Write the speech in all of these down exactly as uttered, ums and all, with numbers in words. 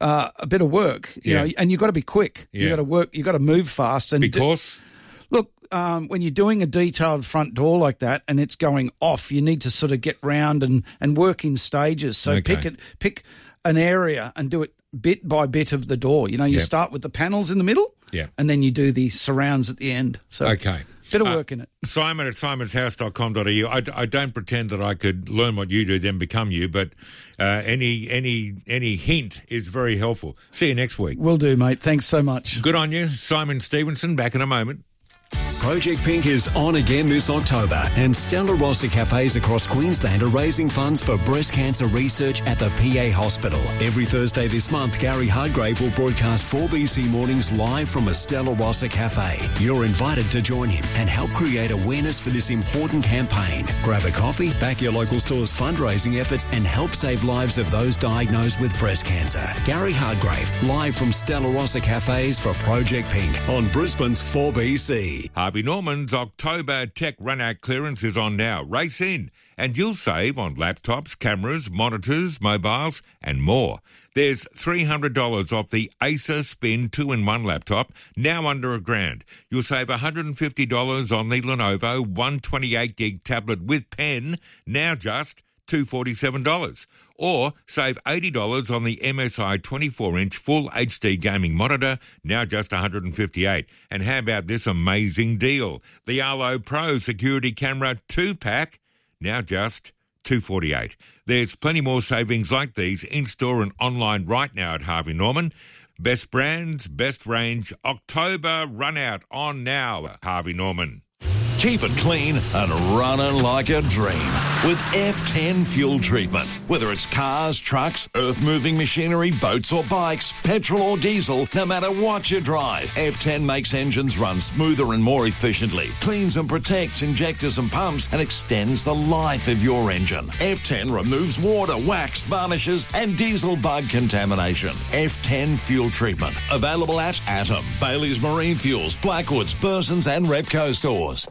uh, a bit of work, you Yeah. know, and you've got to be quick. Yeah. You've got to work, you've got to move fast. And Because? do, look, um, when you're doing a detailed front door like that and it's going off, you need to sort of get round and, and work in stages. So Okay. pick it, pick an area and do it bit by bit of the door. You know, you Yep. start with the panels in the middle Yeah. and then you do the surrounds at the end. So Okay. bit of Uh, work in it. Simon at simons house dot com dot a u. I, I don't pretend that I could learn what you do, then become you, but uh, any any any hint is very helpful. See you next week. Will do, mate. Thanks so much. Good on you. Simon Stevenson, back in a moment. Project Pink is on again this October, and Stella Rossa cafes across Queensland are raising funds for breast cancer research at the P A Hospital. Every Thursday this month, Gary Hardgrave will broadcast four B C Mornings live from a Stella Rossa cafe. You're invited to join him and help create awareness for this important campaign. Grab a coffee, back your local store's fundraising efforts, and help save lives of those diagnosed with breast cancer. Gary Hardgrave, live from Stella Rossa cafes for Project Pink on Brisbane's four B C. Harvey Norman's October Tech Run-Out clearance is on now. Race in and you'll save on laptops, cameras, monitors, mobiles and more. There's three hundred dollars off the Acer Spin two in one laptop, now under a grand. You'll save one hundred fifty dollars on the Lenovo one twenty-eight gig tablet with pen, now just two hundred forty-seven dollars. Or save eighty dollars on the M S I twenty-four inch Full H D gaming monitor, now just one hundred fifty-eight dollars. And how about this amazing deal? The Arlo Pro Security Camera two pack, now just two hundred forty-eight dollars. There's plenty more savings like these in-store and online right now at Harvey Norman. Best brands, best range, October run out on now at Harvey Norman. Keep it clean and running like a dream with F ten fuel treatment. Whether it's cars, trucks, earth-moving machinery, boats or bikes, petrol or diesel, no matter what you drive, F ten makes engines run smoother and more efficiently, cleans and protects injectors and pumps, and extends the life of your engine. F ten removes water, wax, varnishes and diesel bug contamination. F ten fuel treatment. Available at Atom, Bailey's Marine Fuels, Blackwoods, Burson's and Repco stores.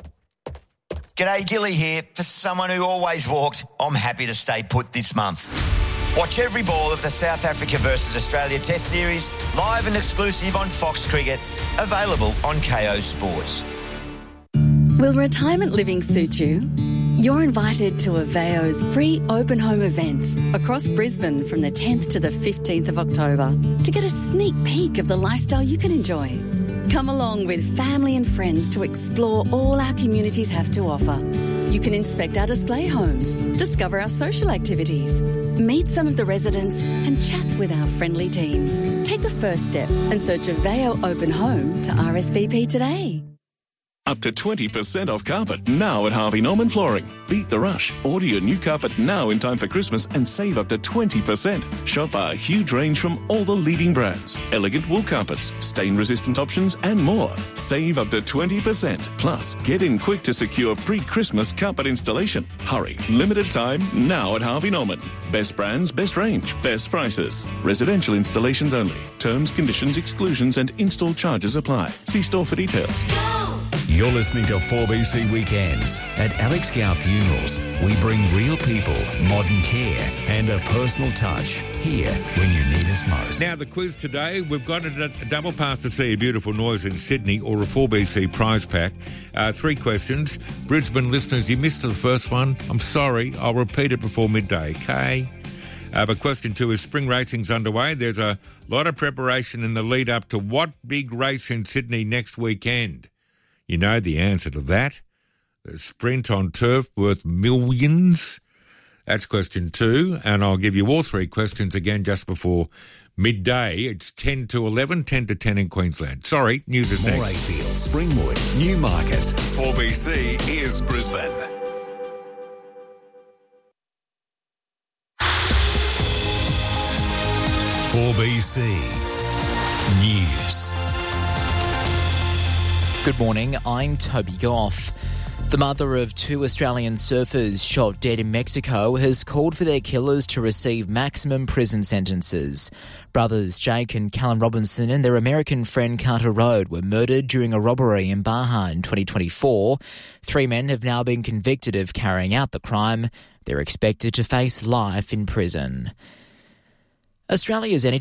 G'day, Gilly here. For someone who always walks, I'm happy to stay put this month. Watch every ball of the South Africa versus Australia Test Series, live and exclusive on Fox Cricket, available on K O Sports. Will retirement living suit you? You're invited to Aveo's free open home events across Brisbane from the tenth to the fifteenth of October to get a sneak peek of the lifestyle you can enjoy. Come along with family and friends to explore all our communities have to offer. You can inspect our display homes, discover our social activities, meet some of the residents and chat with our friendly team. Take the first step and search Aveo Open Home to R S V P today. Up to twenty percent off carpet now at Harvey Norman Flooring. Beat the rush. Order your new carpet now in time for Christmas and save up to twenty percent. Shop our huge range from all the leading brands. Elegant wool carpets, stain-resistant options and more. Save up to twenty percent. Plus, get in quick to secure pre-Christmas carpet installation. Hurry. Limited time now at Harvey Norman. Best brands, best range, best prices. Residential installations only. Terms, conditions, exclusions and install charges apply. See store for details. You're listening to four B C Weekends. At Alex Gow Funerals, we bring real people, modern care and a personal touch here when you need us most. Now, the quiz today, we've got a, a double pass to see a beautiful noise in Sydney or a four B C prize pack. Uh, three questions. Brisbane listeners, you missed the first one. I'm sorry. I'll repeat it before midday, okay? Uh, but question two is spring racing's underway. There's a lot of preparation in the lead up to what big race in Sydney next weekend? You know the answer to that. The sprint on turf worth millions. That's question two. And I'll give you all three questions again just before midday. It's ten to eleven, ten to ten in Queensland. Sorry, news is next. Morayfield, Springwood, Newmarket. four B C is Brisbane. four B C News. Good morning, I'm Toby Goff. The mother of two Australian surfers shot dead in Mexico has called for their killers to receive maximum prison sentences. Brothers Jake and Callum Robinson and their American friend Carter Road were murdered during a robbery in Baja in twenty twenty-four. Three men have now been convicted of carrying out the crime. They're expected to face life in prison. Australia's energy